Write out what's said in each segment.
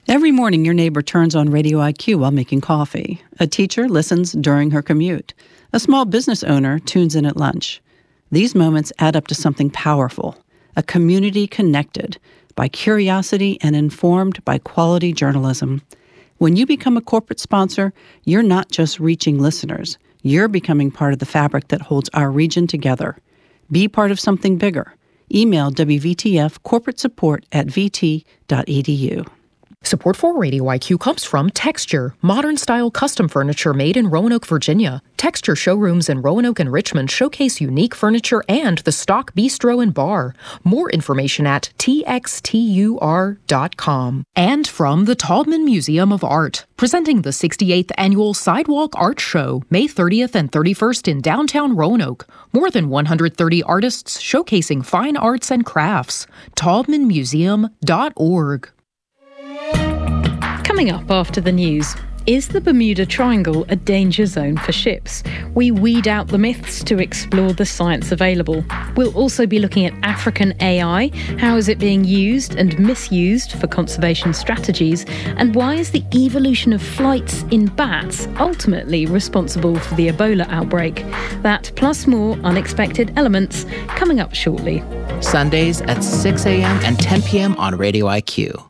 Every morning, your neighbor turns on Radio IQ while making coffee. A teacher listens during her commute. A small business owner tunes in at lunch. These moments add up to something powerful, a community connected by curiosity and informed by quality journalism. When you become a corporate sponsor, you're not just reaching listeners. You're becoming part of the fabric that holds our region together. Be part of something bigger. Email WVTF corporate support at vt.edu. Support for Radio IQ comes from Texture, modern-style custom furniture made in Roanoke, Virginia. Texture showrooms in Roanoke and Richmond showcase unique furniture and the stock bistro and bar. More information at txtur.com. And from the Taubman Museum of Art, presenting the 68th Annual Sidewalk Art Show, May 30th and 31st in downtown Roanoke. More than 130 artists showcasing fine arts and crafts. TaubmanMuseum.org. Coming up after the news, is the Bermuda Triangle a danger zone for ships? We weed out the myths to explore the science available. We'll also be looking at African AI. How is it being used and misused for conservation strategies? And why is the evolution of flights in bats ultimately responsible for the Ebola outbreak? That plus more unexpected elements coming up shortly. Sundays at 6 a.m. and 10 p.m. on Radio IQ.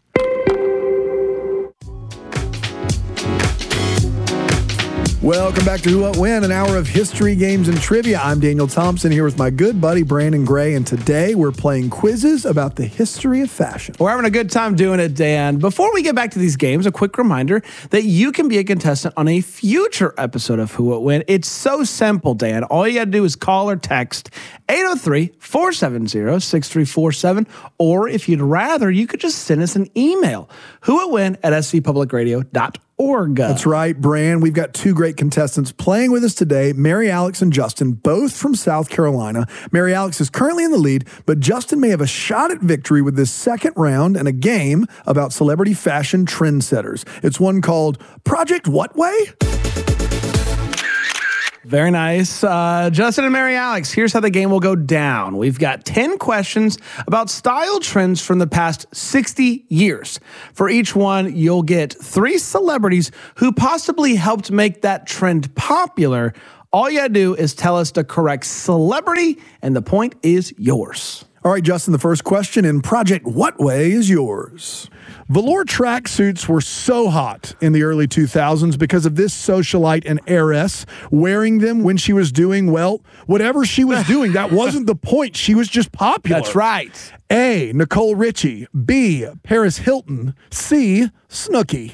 Welcome back to Who What When, an hour of history, games, and trivia. I'm Daniel Thompson here with my good buddy Brandon Gray, and today we're playing quizzes about the history of fashion. We're having a good time doing it, Dan. Before we get back to these games, a quick reminder that you can be a contestant on a future episode of Who What When. It's so simple, Dan. All you got to do is call or text 803-470-6347, or if you'd rather, you could just send us an email, whowhatwhen@svpublicradio.org. That's right, Bran. We've got two great contestants playing with us today, Mary Alex and Justin, both from South Carolina. Mary Alex is currently in the lead, but Justin may have a shot at victory with this second round and a game about celebrity fashion trendsetters. It's one called Project What Way? Very nice. Justin and Mary Alex, here's how the game will go down. We've got 10 questions about style trends from the past 60 years. For each one, you'll get 3 celebrities who possibly helped make that trend popular. All you gotta do is tell us the correct celebrity, and the point is yours. All right, Justin, the first question in Project What Way is yours. Velour tracksuits were so hot in the early 2000s because of this socialite and heiress wearing them when she was doing, well, whatever she was doing. That wasn't the point. She was just popular. That's right. A, Nicole Richie. B, Paris Hilton. C, Snooki.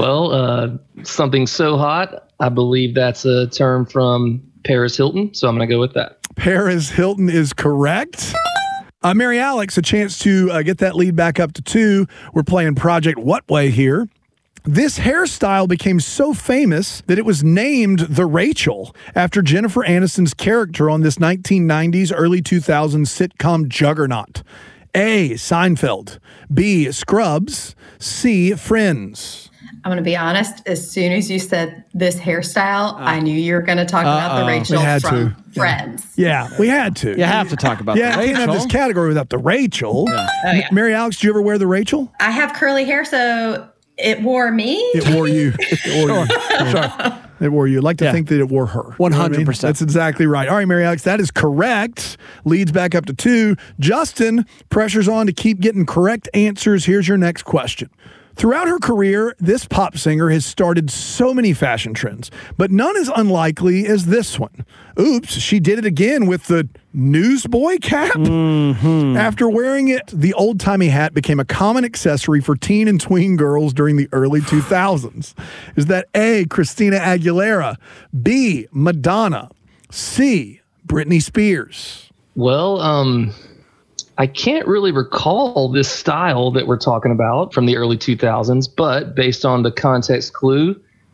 Well, something so hot, I believe that's a term from Paris Hilton, so I'm going to go with that. Paris Hilton is correct. Mary Alex, a chance to get that lead back up to 2. We're playing Project What Way here. This hairstyle became so famous that it was named the Rachel after Jennifer Aniston's character on this 1990s, early 2000s sitcom juggernaut. A, Seinfeld. B, Scrubs. C, Friends. I'm going to be honest. As soon as you said this hairstyle, I knew you were going to talk about the Rachel from Friends. Yeah, we had to. You have to talk about the Rachel. Yeah, can't have this category without the Rachel. Oh, yeah. Mary Alex, do you ever wear the Rachel? I have curly hair, so it wore me. It wore you. It wore you. Sure. It wore you. I'd like to think that it wore her. 100%. You know what I mean? That's exactly right. All right, Mary Alex, that is correct. Leads back up to 2. Justin, pressure's on to keep getting correct answers. Here's your next question. Throughout her career, this pop singer has started so many fashion trends, but none as unlikely as this one. Oops, she did it again with the newsboy cap. Mm-hmm. After wearing it, the old-timey hat became a common accessory for teen and tween girls during the early 2000s. Is that A, Christina Aguilera, B, Madonna, C, Britney Spears? Well, I can't really recall this style that we're talking about from the early 2000s, but based on the context clue,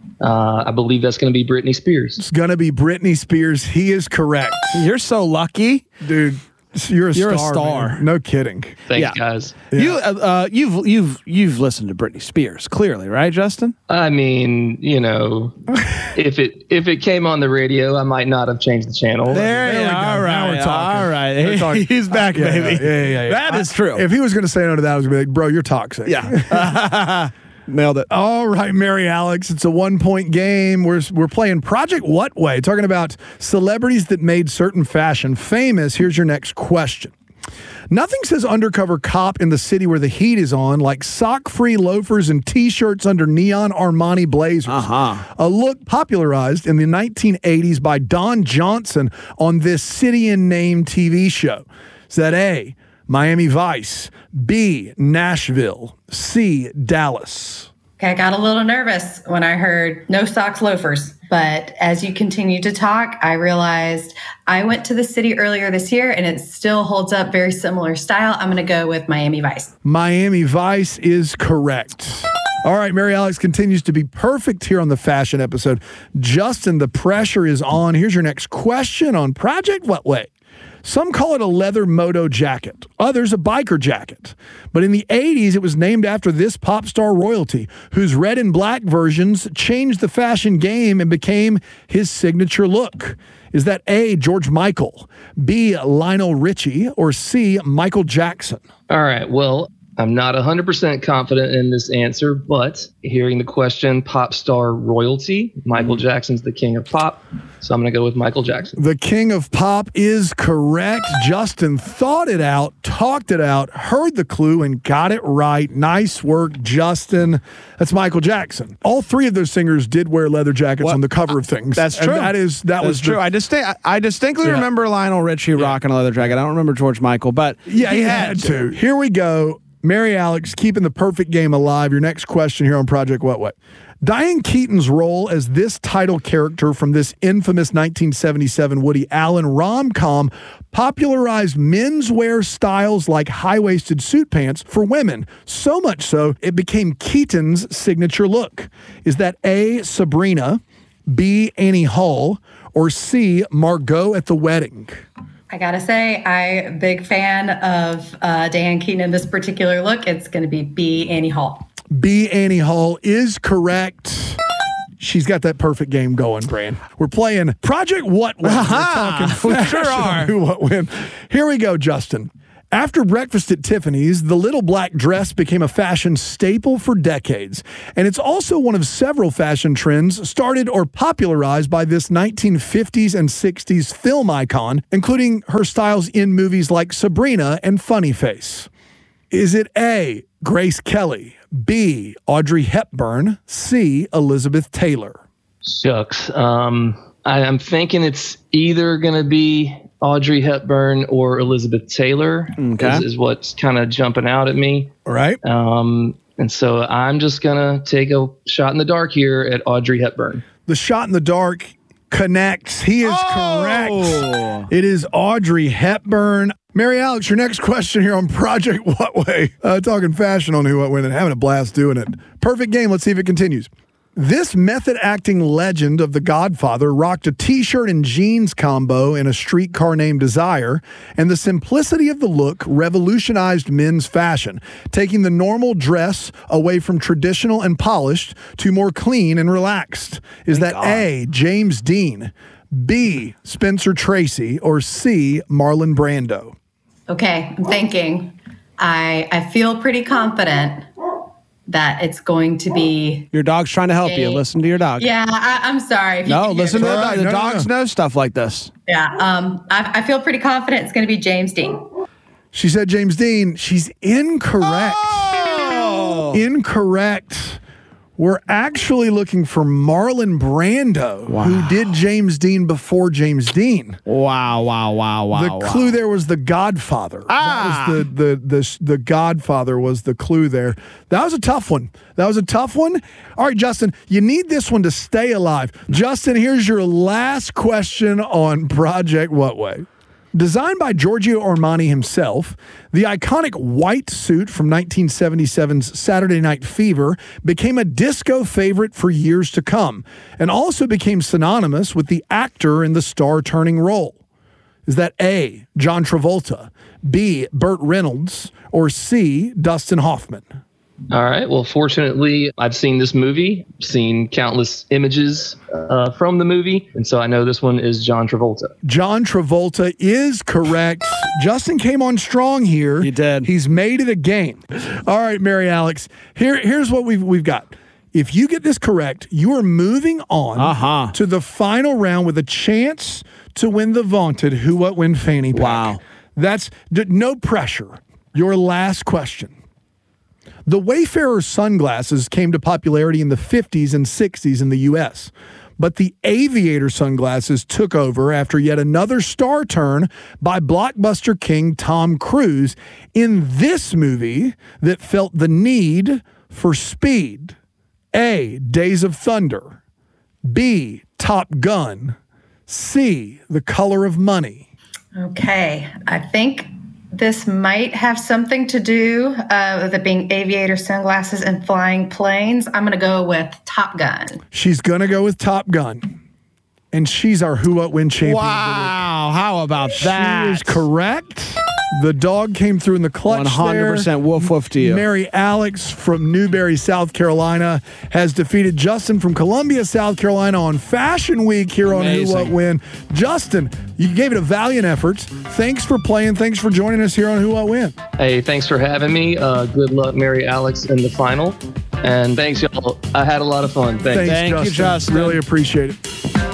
I believe that's going to be Britney Spears. It's going to be Britney Spears. He is correct. You're so lucky. Dude, you're a star. Man. No kidding. Thanks, guys. Yeah. You've listened to Britney Spears, clearly, right, Justin? I mean, you know, if it came on the radio, I might not have changed the channel. There you go. All right. Now we're talking. All right. He's back, baby. Yeah. That is true. If he was going to say no to that, I was going to be like, bro, you're toxic. Yeah. Nailed it. All right, Mary Alex, it's a 1-point game. We're playing Project What Way, talking about celebrities that made certain fashion famous. Here's your next question. Nothing says undercover cop in the city where the heat is on like sock-free loafers and T-shirts under neon Armani blazers. A look popularized in the 1980s by Don Johnson on this City and Name TV show. Is that A, Miami Vice, B, Nashville, C, Dallas? Okay, I got a little nervous when I heard no socks loafers. But as you continue to talk, I realized I went to the city earlier this year and it still holds up, very similar style. I'm going to go with Miami Vice. Miami Vice is correct. All right, Mary Alex continues to be perfect here on the fashion episode. Justin, the pressure is on. Here's your next question on Project What Way. Some call it a leather moto jacket, others a biker jacket. But in the 80s, it was named after this pop star royalty, whose red and black versions changed the fashion game and became his signature look. Is that A, George Michael, B, Lionel Richie, or C, Michael Jackson? All right, well, I'm not 100% confident in this answer, but hearing the question, pop star royalty, Michael Jackson's the king of pop, so I'm going to go with Michael Jackson. The king of pop is correct. Justin thought it out, talked it out, heard the clue, and got it right. Nice work, Justin. That's Michael Jackson. All three of those singers did wear leather jackets on the cover of things. That's true. That was true. I distinctly remember Lionel Richie rocking a leather jacket. I don't remember George Michael, but yeah, he had to. Here we go. Mary Alex, keeping the perfect game alive. Your next question here on Project What Way. Diane Keaton's role as this title character from this infamous 1977 Woody Allen rom-com popularized menswear styles like high-waisted suit pants for women, so much so it became Keaton's signature look. Is that A, Sabrina, B, Annie Hall, or C, Margot at the Wedding? I gotta say, I'm a big fan of Diane Keaton in this particular look. It's going to be B, Annie Hall. B, Annie Hall is correct. She's got that perfect game going, Bran. We're playing Project What Way. We're talking we sure are. Who, what, when. Here we go, Justin. After breakfast at Tiffany's, the little black dress became a fashion staple for decades. And it's also one of several fashion trends started or popularized by this 1950s and 60s film icon, including her styles in movies like Sabrina and Funny Face. Is it A, Grace Kelly, B, Audrey Hepburn, C, Elizabeth Taylor? Shucks. I'm thinking it's either going to be Audrey Hepburn or Elizabeth Taylor is what's kind of jumping out at me. All right. And so I'm just going to take a shot in the dark here at Audrey Hepburn. The shot in the dark connects. He is correct. It is Audrey Hepburn. Mary Alex, your next question here on Project What Way. Talking fashion on Who, What, When, and having a blast doing it. Perfect game. Let's see if it continues. This method acting legend of The Godfather rocked a t-shirt and jeans combo in A Streetcar Named Desire, and the simplicity of the look revolutionized men's fashion, taking the normal dress away from traditional and polished to more clean and relaxed. Is that A, James Dean, B, Spencer Tracy, or C, Marlon Brando? Okay, I'm thinking. I feel pretty confident that it's going to be... Your dog's trying to help you. Listen to your dog. Yeah, I'm sorry. No, listen to the dog. The dogs know stuff like this. Yeah, I feel pretty confident it's going to be James Dean. She said James Dean. She's incorrect. Incorrect. We're actually looking for Marlon Brando, who did James Dean before James Dean. Wow. The clue there was The Godfather. That was the Godfather was the clue there. That was a tough one. All right, Justin, you need this one to stay alive. Justin, here's your last question on Project What Way. Designed by Giorgio Armani himself, the iconic white suit from 1977's Saturday Night Fever became a disco favorite for years to come, and also became synonymous with the actor in the star-turning role. Is that A, John Travolta, B, Burt Reynolds, or C, Dustin Hoffman? All right. Well, fortunately, I've seen this movie, seen countless images from the movie, and so I know this one is John Travolta. John Travolta is correct. Justin came on strong here. He did. He's made it a game. All right, Mary Alex. Here's what we've got. If you get this correct, you are moving on to the final round with a chance to win the vaunted Who What When fanny pack. Wow. That's no pressure. Your last question. The Wayfarer sunglasses came to popularity in the 50s and 60s in the U.S., but the Aviator sunglasses took over after yet another star turn by blockbuster king Tom Cruise in this movie that felt the need for speed. A, Days of Thunder. B, Top Gun. C, The Color of Money. Okay, I think this might have something to do with it being aviator sunglasses and flying planes. I'm going to go with Top Gun. She's going to go with Top Gun. And she's our Who What When champion. Wow, how about that? She is correct. The dog came through in the clutch 100% there. woof woof to you. Mary Alex from Newberry, South Carolina has defeated Justin from Columbia, South Carolina on Fashion Week here on Who What When. Justin, you gave it a valiant effort. Thanks for playing. Thanks for joining us here on Who What When. Hey, thanks for having me. Good luck, Mary Alex, in the final. And thanks, y'all. I had a lot of fun. Thanks. Thank you, Justin. Really appreciate it.